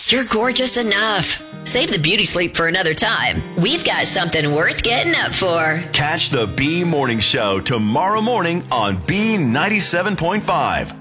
You're gorgeous enough. Save the beauty sleep for another time. We've got something worth getting up for. Catch the B Morning Show tomorrow morning on B97.5.